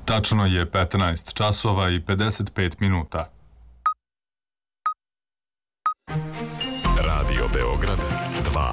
Tačno je 15 časova i 55 minuta. Radio Beograd 2.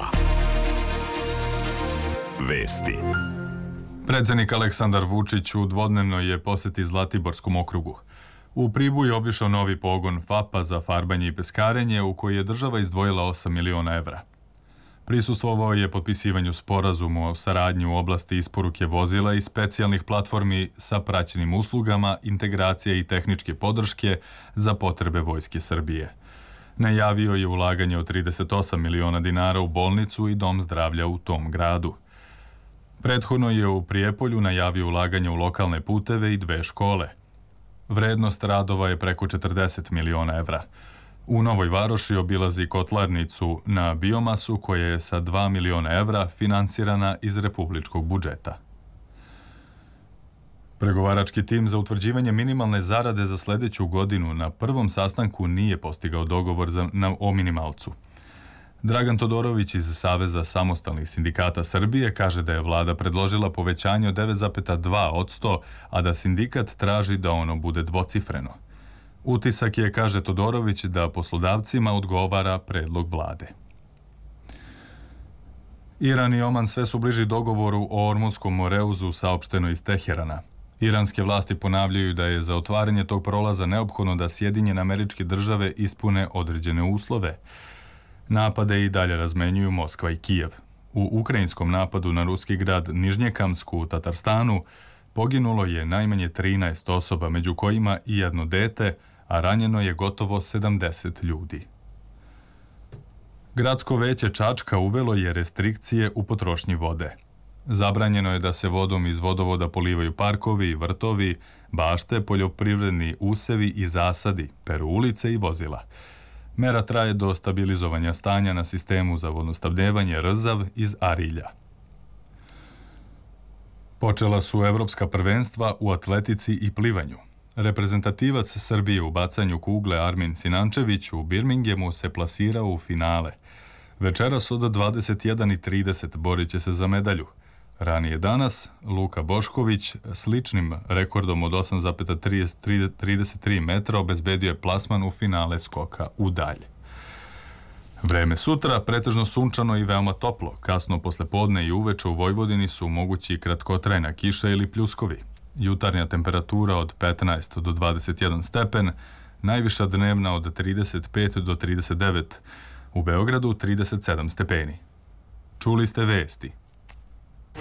Vesti. Predsednik Aleksandar Vučić u dvodnevnoj je poseti Zlatiborskom okrugu. U Priboju je obišao novi pogon FAP-a za farbanje i peskarenje u koji je država izdvojila 8 miliona evra. Prisustvovao je potpisivanju sporazuma o saradnji u oblasti isporuke vozila i specijalnih platformi sa praćenim uslugama, integracije i tehničke podrške za potrebe Vojske Srbije. Najavio je ulaganje od 38 miliona dinara u bolnicu i dom zdravlja u tom gradu. Prethodno je u Prijepolju najavio ulaganje u lokalne puteve i 2 škole. Vrednost radova je preko 40 miliona evra. U Novoj Varoši obilazi kotlarnicu na biomasu koja je sa 2 miliona evra finansirana iz republičkog budžeta. Pregovarački tim za utvrđivanje minimalne zarade za sledeću godinu na prvom sastanku nije postigao dogovor o minimalcu. Dragan Todorović iz Saveza samostalnih sindikata Srbije kaže da je vlada predložila povećanje od 9,2%, a da sindikat traži da ono bude dvocifreno. Utisak je, kaže Todorović, da poslodavcima odgovara predlog vlade. Iran i Oman sve su bliži dogovoru o Ormunskom moreuzu, saopšteno iz Teherana. Iranske vlasti ponavljaju da je za otvaranje tog prolaza neophodno da Sjedinjene Američke Države ispune određene uslove. Napade i dalje razmenjuju Moskva i Kijev. U ukrajinskom napadu na ruski grad Nižnjekamsku u Tatarstanu poginulo je najmanje 13 osoba, među kojima i jedno dete, a ranjeno je gotovo 70 ljudi. Gradsko veće Čačka uvelo je restrikcije u potrošnji vode. Zabranjeno je da se vodom iz vodovoda polivaju parkovi, vrtovi, bašte, poljoprivredni usevi i zasadi, peru ulice i vozila. Mera traje do stabilizovanja stanja na sistemu za vodosnabdevanje Rzav iz Arilja. Počela su evropska prvenstva u atletici i plivanju. Reprezentativac Srbije u bacanju kugle Armin Sinančević u Birminghamu se plasirao u finale. Večeras od 21:30 borit će se za medalju. Ranije danas Luka Bošković s ličnim rekordom od 8,33 metra obezbedio je plasman u finale skoka u dalj. Vreme sutra pretežno sunčano i veoma toplo. Kasno poslepodne i uveče u Vojvodini su mogući kratkotrajna kiša ili pljuskovi. Jutarnja temperatura od 15 do 21 stepen, najviša dnevna od 35 do 39, u Beogradu 37 stepeni. Čuli ste vesti.